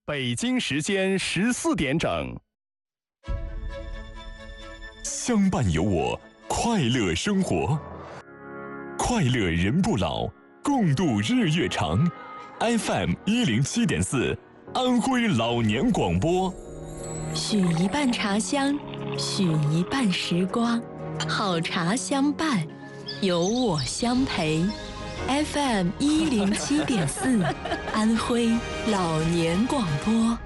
北京时间14点整。 相伴有我，快乐生活，快乐人不老，共度日月长。FM 107.4，安徽老年广播。 许一半茶香，许一半时光，好茶相伴，有我相陪。FM 107.4，安徽老年广播。